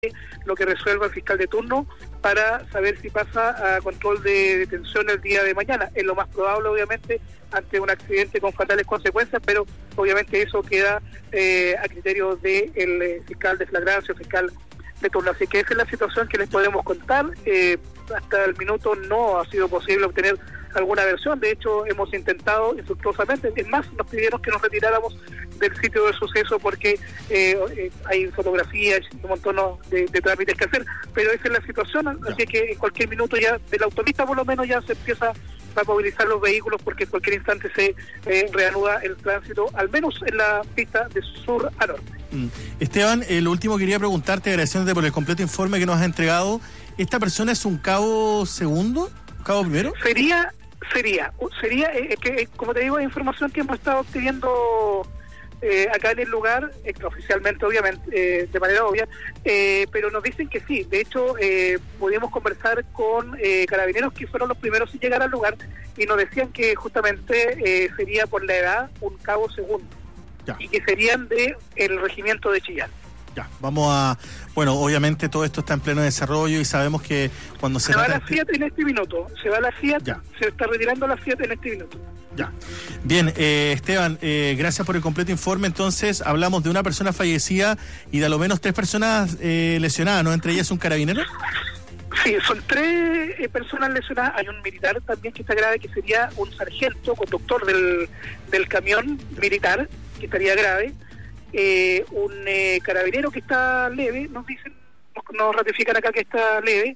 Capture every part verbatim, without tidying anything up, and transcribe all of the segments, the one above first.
lo que resuelva el fiscal de turno para saber si pasa a control de detención el día de mañana. Es lo más probable, obviamente, ante un accidente con fatales consecuencias, pero obviamente eso queda eh, a criterio del de fiscal de flagrancia o fiscal de turno. Así que esa es la situación que les podemos contar. Eh, hasta el minuto no ha sido posible obtener alguna versión. De hecho, hemos intentado infructuosamente. Es más, nos pidieron que nos retiráramos del sitio del suceso porque eh, eh, hay fotografías y un montón de, de trámites que hacer, pero esa es la situación. Así que en cualquier minuto ya de la autopista por lo menos ya se empieza a movilizar los vehículos, porque en cualquier instante se eh, reanuda el tránsito, al menos en la pista de sur a norte. Mm. Esteban, eh, lo último quería preguntarte, agradeciéndote por el completo informe que nos has entregado. ¿Esta persona es un cabo segundo? ¿Cabo primero? Sería, sería, sería, eh, que como te digo, es información que hemos estado obteniendo eh, acá en el lugar, extraoficialmente, obviamente, eh, de manera obvia, eh, pero nos dicen que sí. De hecho, eh, pudimos conversar con eh, carabineros que fueron los primeros en llegar al lugar y nos decían que justamente eh, sería por la edad un cabo segundo. Ya. Y que serían de el regimiento de Chillán. Ya, vamos a... Bueno, obviamente todo esto está en pleno desarrollo y sabemos que cuando se... Se va a la Fiat en este minuto, se va a la Fiat, ya. Se está retirando la Fiat en este minuto. Ya. Bien, eh, Esteban, eh, gracias por el completo informe. Entonces, hablamos de una persona fallecida y de a lo menos tres personas eh, lesionadas, ¿no? Entre ellas un carabinero. Sí, son tres eh, personas lesionadas. Hay un militar también que está grave, que sería un sargento, conductor del, del camión militar, que estaría grave. Eh, un eh, carabinero que está leve, nos dicen, nos, nos ratifican acá que está leve,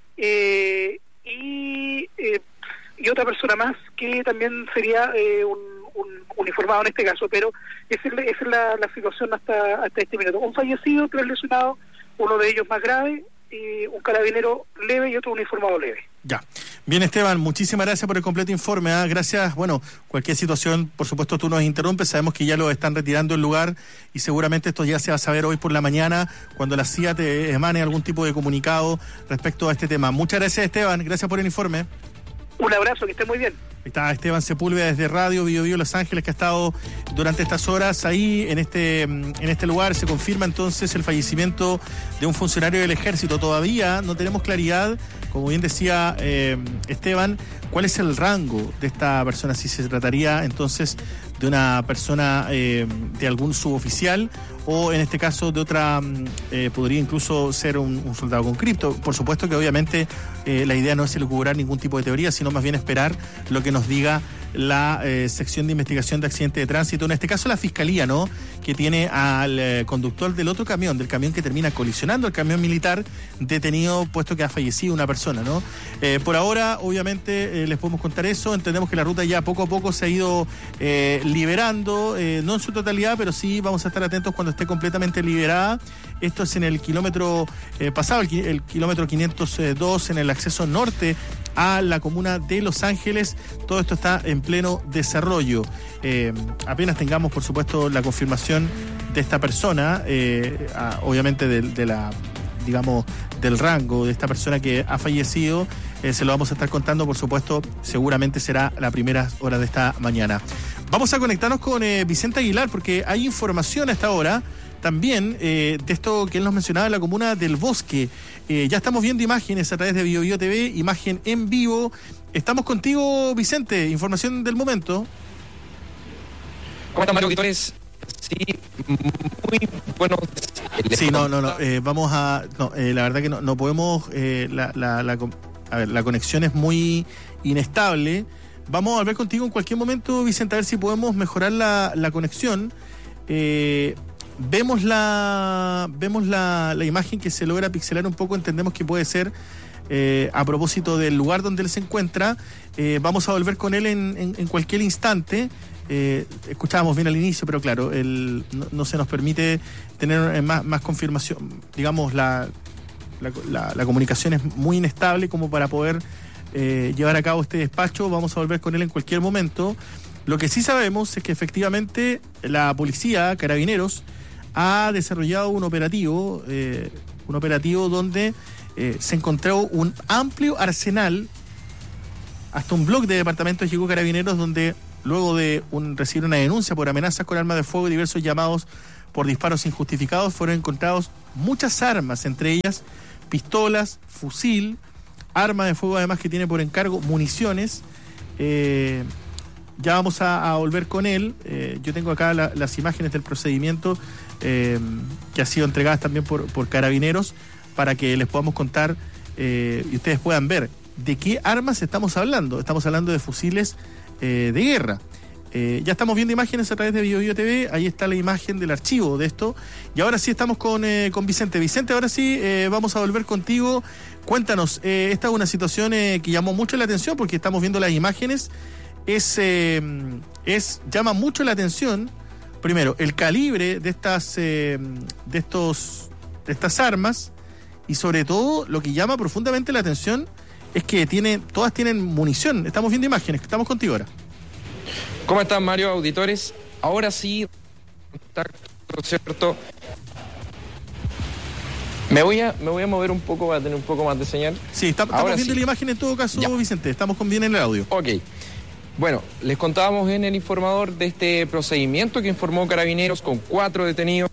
eh, y eh, y otra persona más que también sería eh, un, un uniformado en este caso, pero esa es, esa es la, la situación hasta hasta este minuto. Un fallecido, tres lesionados, uno de ellos más grave, y un carabinero leve y otro uniformado leve. Ya. Bien, Esteban, muchísimas gracias por el completo informe. ¿eh? Gracias. Bueno, cualquier situación, por supuesto, tú nos interrumpes. Sabemos que ya lo están retirando del lugar y seguramente esto ya se va a saber hoy por la mañana cuando la C I A te emane algún tipo de comunicado respecto a este tema. Muchas gracias, Esteban. Gracias por el informe. Un abrazo, que esté muy bien. Está Esteban Sepúlveda desde Radio Bio Bio Los Ángeles, que ha estado durante estas horas ahí en este en este lugar. Se confirma entonces el fallecimiento de un funcionario del Ejército. Todavía no tenemos claridad, como bien decía eh, Esteban, cuál es el rango de esta persona, si se trataría entonces de una persona eh, de algún suboficial o en este caso de otra, eh, podría incluso ser un, un soldado con cripto. Por supuesto que obviamente eh, la idea no es elucubrar ningún tipo de teoría, sino más bien esperar lo que nos diga la eh, sección de investigación de accidentes de tránsito, en este caso la Fiscalía, ¿no? Que tiene al eh, conductor del otro camión, del camión que termina colisionando el camión militar, detenido, puesto que ha fallecido una persona, ¿no? Eh, por ahora, obviamente, eh, les podemos contar eso. Entendemos que la ruta ya poco a poco se ha ido eh, liberando, eh, no en su totalidad, pero sí vamos a estar atentos cuando esté completamente liberada. Esto es en el kilómetro eh, pasado, el, el kilómetro quinientos dos, en el acceso norte a la comuna de Los Ángeles. Todo esto está en pleno desarrollo. Eh, apenas tengamos, por supuesto, la confirmación de esta persona, eh, a, obviamente de, de la, digamos, del rango de esta persona que ha fallecido, eh, se lo vamos a estar contando, por supuesto, seguramente será las primeras horas de esta mañana. Vamos a conectarnos con eh, Vicente Aguilar, porque hay información a esta hora también eh, de esto que él nos mencionaba en la comuna del Bosque. Eh, ya estamos viendo imágenes a través de Bio Bio T V, imagen en vivo. Estamos contigo, Vicente, información del momento. ¿Cómo están, Mario Auditores? Sí, muy bueno. Sí, no, no, no, eh, vamos a... No, eh, la verdad que no, no podemos... Eh, la, la, la, a ver, la conexión es muy inestable. Vamos a hablar contigo en cualquier momento, Vicente, a ver si podemos mejorar la, la conexión. Eh... Vemos la vemos la, la imagen que se logra pixelar un poco, entendemos que puede ser eh, a propósito del lugar donde él se encuentra. Eh, vamos a volver con él en, en, en cualquier instante. Eh, escuchábamos bien al inicio, pero claro, el, no, no se nos permite tener más, más confirmación. Digamos, la, la, la, la comunicación es muy inestable como para poder eh, llevar a cabo este despacho. Vamos a volver con él en cualquier momento. Lo que sí sabemos es que efectivamente la policía, Carabineros, ha desarrollado un operativo, eh, un operativo donde eh, se encontró un amplio arsenal, hasta un bloque de departamentos llegó Carabineros, donde luego de un, recibir una denuncia por amenazas con armas de fuego y diversos llamados por disparos injustificados. Fueron encontrados muchas armas, entre ellas pistolas, fusil, arma de fuego además que tiene por encargo, municiones. Eh, ya vamos a, a volver con él. Eh, yo tengo acá la, las imágenes del procedimiento eh, que ha sido entregadas también por, por Carabineros para que les podamos contar eh, y ustedes puedan ver de qué armas estamos hablando. Estamos hablando de fusiles eh, de guerra. Eh, ya estamos viendo imágenes a través de Bio Bio T V, ahí está la imagen del archivo de esto. Y ahora sí estamos con, eh, con Vicente. Vicente, ahora sí eh, vamos a volver contigo. Cuéntanos, eh, esta es una situación eh, que llamó mucho la atención porque estamos viendo las imágenes. Es, eh, es llama mucho la atención, primero, el calibre de estas, eh, de estos, de estas armas, y sobre todo lo que llama profundamente la atención es que tiene, todas tienen munición. Estamos viendo imágenes, estamos contigo ahora. ¿Cómo están, Mario, auditores? Ahora sí, contacto, ¿cierto? Me voy a me voy a mover un poco para tener un poco más de señal. Sí, está, estamos ahora viendo sí. la imagen en todo caso, ya. Vicente. Estamos con bien en el audio. Ok. Bueno, les contábamos en el informador de este procedimiento que informó Carabineros con cuatro detenidos,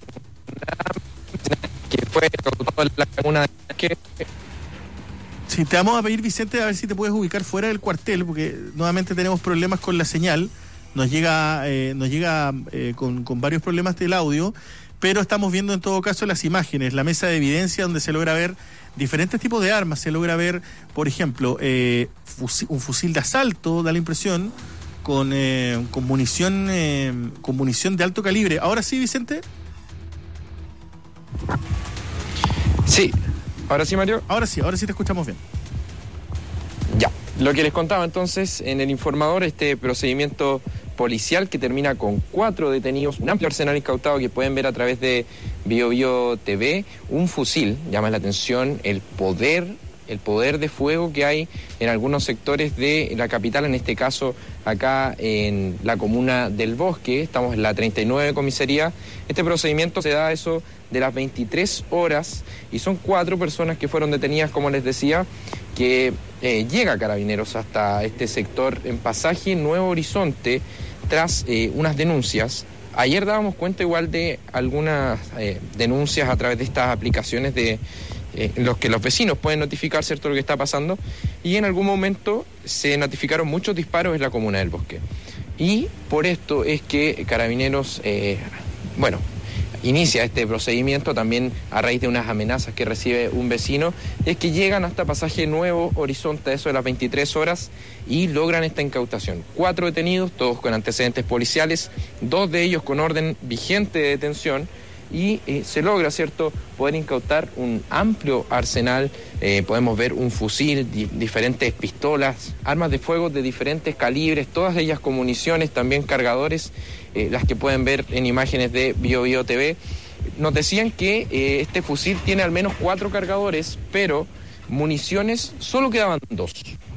que fue en la comuna de... Sí, te vamos a pedir, Vicente, a ver si te puedes ubicar fuera del cuartel, porque nuevamente tenemos problemas con la señal. Nos llega eh, nos llega eh, con, con varios problemas del audio, pero estamos viendo en todo caso las imágenes, la mesa de evidencia donde se logra ver diferentes tipos de armas. Se logra ver, por ejemplo, eh, fusil, un fusil de asalto, da la impresión, con, eh, con munición eh, con munición de alto calibre. Ahora sí, Vicente. Sí. ¿Ahora sí, Mario? Ahora sí, ahora sí te escuchamos bien. Ya, lo que les contaba entonces en el informador, este procedimiento policial que termina con cuatro detenidos, un amplio arsenal incautado que pueden ver a través de Bio Bio T V, un fusil, llama la atención el poder, el poder de fuego que hay en algunos sectores de la capital, en este caso acá en la comuna del Bosque, estamos en la treinta y nueve comisaría. Este procedimiento se da a eso de las veintitrés horas y son cuatro personas que fueron detenidas, como les decía, que eh, llega Carabineros hasta este sector en Pasaje Nuevo Horizonte tras eh, unas denuncias. Ayer dábamos cuenta igual de algunas eh, denuncias a través de estas aplicaciones de eh, en los que los vecinos pueden notificar, ¿cierto?, lo que está pasando, y en algún momento se notificaron muchos disparos en la comuna del Bosque. Y por esto es que Carabineros, eh, bueno, inicia este procedimiento también a raíz de unas amenazas que recibe un vecino, es que llegan hasta Pasaje Nuevo Horizonte a eso de las veintitrés horas y logran esta incautación. Cuatro detenidos, todos con antecedentes policiales, dos de ellos con orden vigente de detención, y eh, se logra, ¿cierto?, poder incautar un amplio arsenal. Eh, podemos ver un fusil, di- diferentes pistolas, armas de fuego de diferentes calibres, todas ellas con municiones, también cargadores, eh, las que pueden ver en imágenes de Bio Bio T V. Nos decían que eh, este fusil tiene al menos cuatro cargadores, pero municiones solo quedaban dos.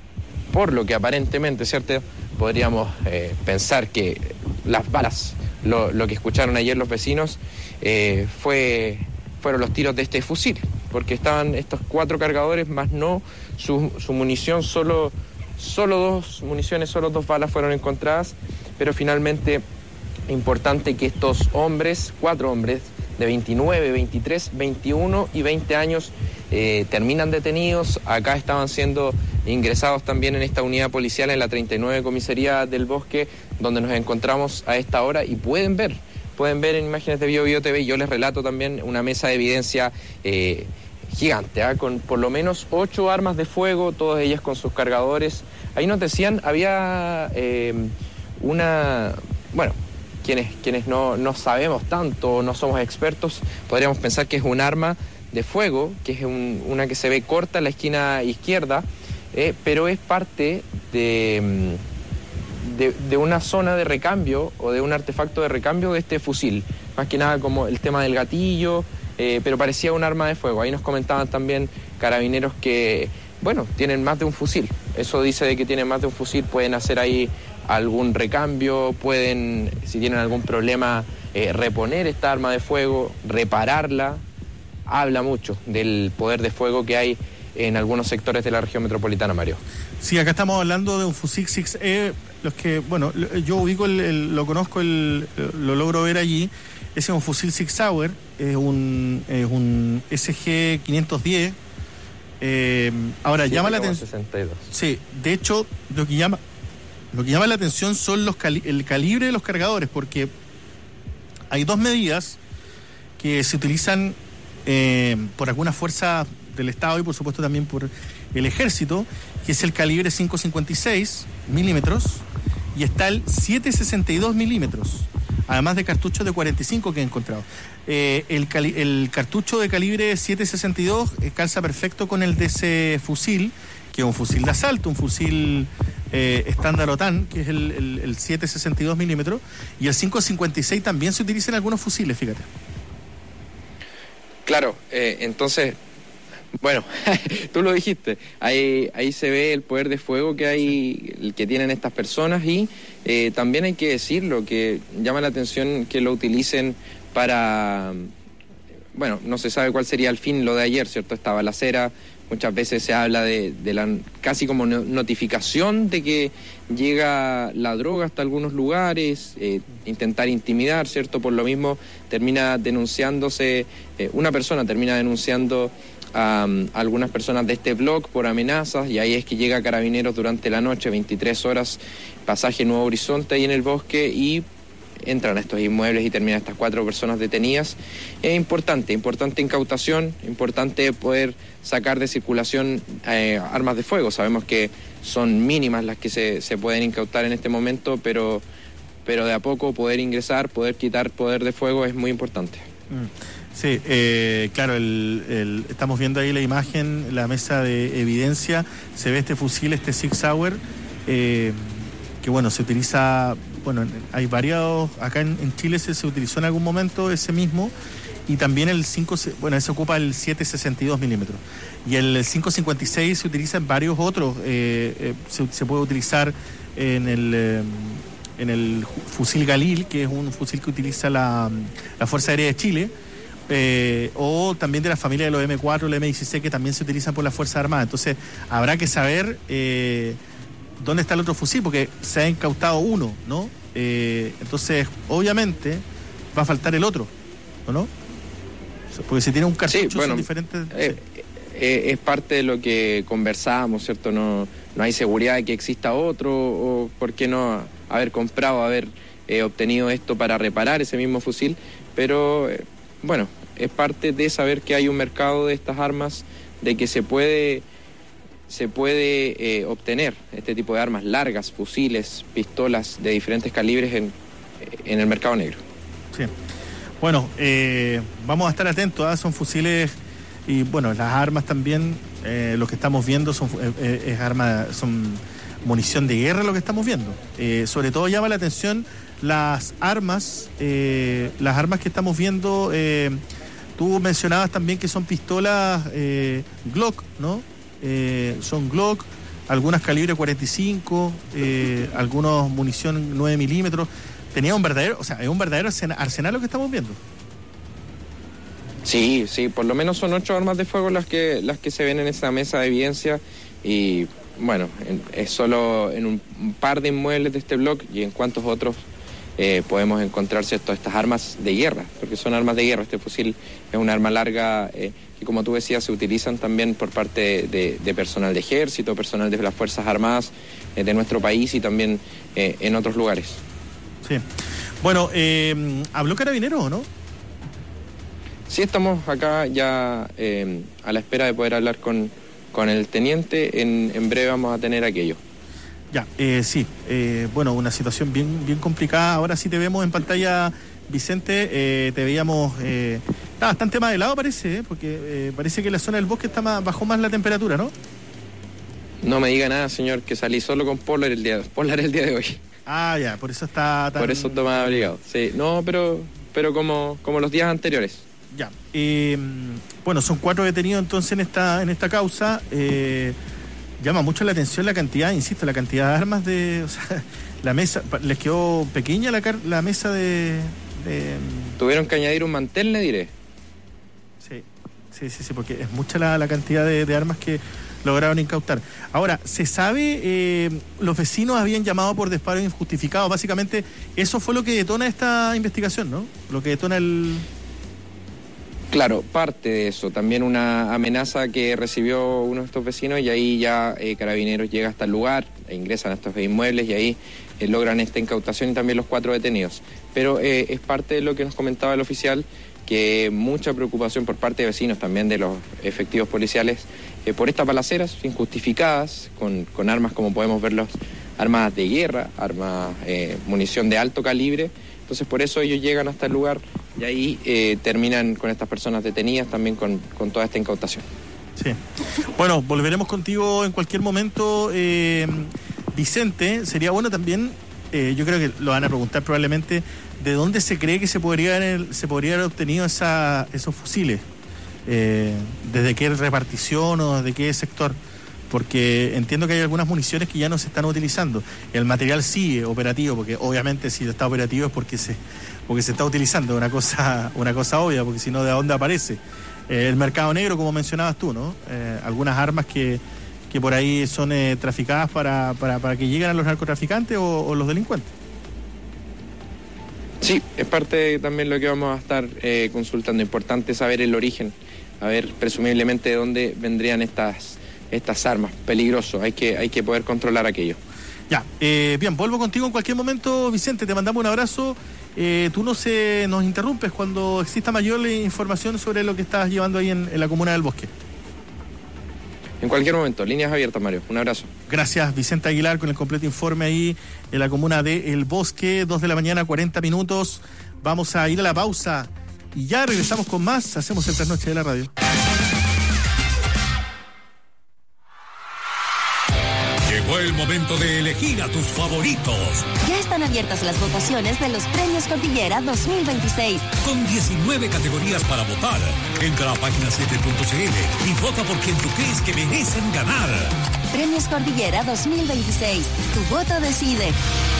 Por lo que aparentemente, ¿cierto?, podríamos eh, pensar que las balas, lo, lo que escucharon ayer los vecinos, eh, fue fueron los tiros de este fusil, porque estaban estos cuatro cargadores, más no su, su munición, solo, solo dos municiones, solo dos balas fueron encontradas, pero finalmente importante que estos hombres, cuatro hombres de veintinueve, veintitrés, veintiuno y veinte años eh, terminan detenidos. Acá estaban siendo ingresados también en esta unidad policial en la treinta y nueve comisaría del Bosque, donde nos encontramos a esta hora, y pueden ver, pueden ver en imágenes de Bio Bio T V, yo les relato también una mesa de evidencia eh, gigante, ¿eh? Con por lo menos ocho armas de fuego, todas ellas con sus cargadores. Ahí nos decían, había eh, una, bueno, quienes, quienes no, no sabemos tanto, no somos expertos, podríamos pensar que es un arma de fuego, que es un, una que se ve corta en la esquina izquierda, eh, pero es parte de... De, de una zona de recambio o de un artefacto de recambio de este fusil, más que nada como el tema del gatillo, eh, pero parecía un arma de fuego. Ahí nos comentaban también Carabineros que, bueno, tienen más de un fusil. Eso dice de que tienen más de un fusil, pueden hacer ahí algún recambio, pueden, si tienen algún problema, eh, reponer esta arma de fuego, repararla. Habla mucho del poder de fuego que hay en algunos sectores de la región metropolitana, Mario. Sí, acá estamos hablando de un fusil seis E, los que, bueno, yo ubico, el, el, lo conozco, el, lo logro ver allí. Ese es un fusil Sig Sauer, es un, es un S G quinientos diez. Eh, ahora llama la atención. Sí, de hecho, lo que llama lo que llama la atención son los cali el calibre de los cargadores, porque hay dos medidas que se utilizan eh, por algunas fuerzas del Estado y por supuesto también por el Ejército, que es el calibre cinco cincuenta y seis milímetros y está el siete sesenta y dos milímetros, además de cartuchos de cuarenta y cinco que he encontrado. Eh, el, cali el cartucho de calibre siete sesenta y dos eh, calza perfecto con el de ese fusil, que es un fusil de asalto, un fusil eh, estándar OTAN, que es el, el, el siete sesenta y dos milímetros, y el cinco cincuenta y seis también se utiliza en algunos fusiles, fíjate. Claro, eh, entonces, bueno, tú lo dijiste, ahí, ahí se ve el poder de fuego que hay, que tienen estas personas, y eh, también hay que decirlo, que llama la atención que lo utilicen para, bueno, no se sabe cuál sería el fin, lo de ayer, ¿cierto? Esta balacera, muchas veces se habla de, de la casi como no, notificación de que llega la droga hasta algunos lugares, eh, intentar intimidar, ¿cierto? Por lo mismo termina denunciándose, eh, una persona termina denunciando a, a algunas personas de este blog por amenazas, y ahí es que llega Carabineros durante la noche, veintitrés horas, pasaje Nuevo Horizonte ahí en el bosque, y entran a estos inmuebles y terminan estas cuatro personas detenidas. Es importante, importante incautación, importante poder sacar de circulación eh, armas de fuego. Sabemos que son mínimas las que se, se pueden incautar en este momento, pero, pero de a poco poder ingresar, poder quitar poder de fuego es muy importante. Sí, eh, claro, el, el, estamos viendo ahí la imagen, la mesa de evidencia, se ve este fusil, este Sig Sauer, eh, que bueno, se utiliza... Bueno, hay varios, acá en, en Chile se, se utilizó en algún momento ese mismo, y también el cinco, bueno, se ocupa el siete sesenta y dos milímetros, y el cinco cincuenta y seis se utiliza en varios otros, eh, eh, se, se puede utilizar en el, eh, en el fusil Galil, que es un fusil que utiliza la, la Fuerza Aérea de Chile, eh, o también de la familia de los eme cuatro, el eme dieciséis, que también se utilizan por las Fuerzas Armadas. Entonces habrá que saber... Eh, ¿dónde está el otro fusil? Porque se ha incautado uno, ¿no? Eh, entonces, obviamente, va a faltar el otro, ¿o no? Porque si tiene un cartucho, sí, bueno, son diferentes... Eh, sí. eh, es parte de lo que conversábamos, ¿cierto? No, no hay seguridad de que exista otro, o por qué no haber comprado, haber eh, obtenido esto para reparar ese mismo fusil, pero, eh, bueno, es parte de saber que hay un mercado de estas armas, de que se puede... se puede eh, obtener este tipo de armas largas, fusiles, pistolas de diferentes calibres en, en el mercado negro. Sí. Bueno, eh, vamos a estar atentos, ¿eh? Son fusiles y, bueno, las armas también, eh, lo que estamos viendo son, eh, es arma, son munición de guerra lo que estamos viendo. Eh, sobre todo llama la atención las armas, eh, las armas que estamos viendo, eh, tú mencionabas también que son pistolas eh, Glock, ¿no? Eh, son Glock, algunas calibre cuarenta y cinco, eh, algunos munición nueve milímetros. Tenía un verdadero, o sea, es un verdadero arsenal lo que estamos viendo. Sí, sí, por lo menos son ocho armas de fuego las que las que se ven en esa mesa de evidencia, y bueno, en, es solo en un, un par de inmuebles de este bloque, y en cuántos otros eh, podemos encontrar, ¿cierto?, estas armas de guerra, porque son armas de guerra. Este fusil es un arma larga, eh, que como tú decías, se utilizan también por parte de, de personal de ejército, personal de las Fuerzas Armadas eh, de nuestro país, y también eh, en otros lugares. Sí. Bueno, eh, ¿habló Carabineros o no? Sí, estamos acá ya eh, a la espera de poder hablar con, con el teniente. En, en breve vamos a tener aquello. Ya, eh, sí. Eh, bueno, una situación bien, bien complicada. Ahora sí te vemos en pantalla, Vicente. Eh, te veíamos... Eh, está bastante más helado, parece, ¿eh? Porque eh, parece que la zona del bosque está más, bajó más la temperatura, ¿no? No me diga nada, señor, que salí solo con polar el día, polar el día de hoy. Ah, ya, por eso está tan... Por eso estoy más abrigado, sí. No, pero pero como, como los días anteriores. Ya. Eh, bueno, son cuatro detenidos entonces en esta en esta causa. Eh, llama mucho la atención la cantidad, insisto, la cantidad de armas de... O sea, la mesa, les quedó pequeña la, la mesa de, de... Tuvieron que añadir un mantel, le diré. Sí, Sí, sí, sí, porque es mucha la, la cantidad de, de armas que lograron incautar. Ahora, ¿se sabe? Eh, los vecinos habían llamado por disparo injustificado. Básicamente, eso fue lo que detona esta investigación, ¿no? Lo que detona el... Claro, parte de eso. También una amenaza que recibió uno de estos vecinos y ahí ya eh, Carabineros llega hasta el lugar, e ingresan a estos inmuebles y ahí eh, logran esta incautación y también los cuatro detenidos. Pero eh, es parte de lo que nos comentaba el oficial, que mucha preocupación por parte de vecinos, también de los efectivos policiales, eh, por estas balaceras injustificadas, con, con armas como podemos verlos, armas de guerra, armas, eh, munición de alto calibre. Entonces por eso ellos llegan hasta el lugar y ahí eh, terminan con estas personas detenidas, también con, con toda esta incautación. Sí. Bueno, volveremos contigo en cualquier momento, eh, Vicente. Sería bueno también, eh, yo creo que lo van a preguntar probablemente, ¿de dónde se cree que se podría haber, se podría haber obtenido esa, esos fusiles? Eh, ¿Desde qué repartición o desde qué sector? Porque entiendo que hay algunas municiones que ya no se están utilizando. El material sigue operativo, porque obviamente si está operativo es porque se porque se está utilizando, una cosa una cosa obvia, porque si no, ¿de dónde aparece? Eh, el mercado negro, como mencionabas tú, ¿no? Eh, algunas armas que, que por ahí son eh, traficadas para, para, para que lleguen a los narcotraficantes o, o los delincuentes. Sí, es parte también lo que vamos a estar eh, consultando. Importante saber el origen, a ver presumiblemente de dónde vendrían estas estas armas. Peligroso, hay que hay que poder controlar aquello. Ya, eh, bien, vuelvo contigo en cualquier momento, Vicente, te mandamos un abrazo. Eh, tú no se nos interrumpes cuando exista mayor información sobre lo que estás llevando ahí en, en la comuna del Bosque. En cualquier momento, líneas abiertas, Mario. Un abrazo. Gracias, Vicente Aguilar, con el completo informe ahí en la comuna de El Bosque, dos de la mañana, cuarenta minutos. Vamos a ir a la pausa y ya regresamos con más. Hacemos el trasnoche de la radio. Llegó el momento de elegir a tus favoritos. Ya están abiertas las votaciones de los Premios Cordillera dos mil veintiséis. Con diecinueve categorías para votar. Entra a página siete punto c l y vota por quien tú crees que merecen ganar. Premios Cordillera dos mil veintiséis. Tu voto decide.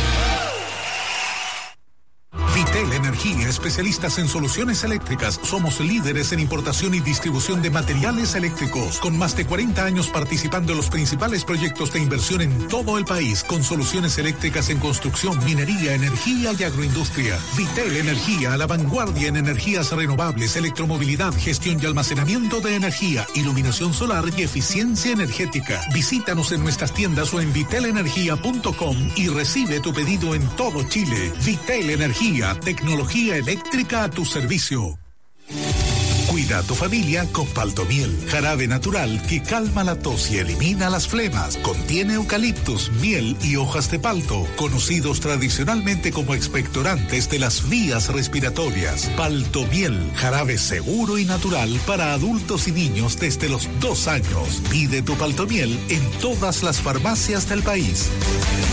Vitel Energía, especialistas en soluciones eléctricas. Somos líderes en importación y distribución de materiales eléctricos, con más de cuarenta años participando en los principales proyectos de inversión en todo el país, con soluciones eléctricas en construcción, minería, energía y agroindustria. Vitel Energía, a la vanguardia en energías renovables, electromovilidad, gestión y almacenamiento de energía, iluminación solar y eficiencia energética. Visítanos en nuestras tiendas o en vitel energía punto com y recibe tu pedido en todo Chile. Vitel Energía, tecnología eléctrica a tu servicio. Cuida a tu familia con Paltomiel, jarabe natural que calma la tos y elimina las flemas. Contiene eucaliptus, miel y hojas de palto, conocidos tradicionalmente como expectorantes de las vías respiratorias. Paltomiel, jarabe seguro y natural para adultos y niños desde los dos años. Pide tu Paltomiel en todas las farmacias del país.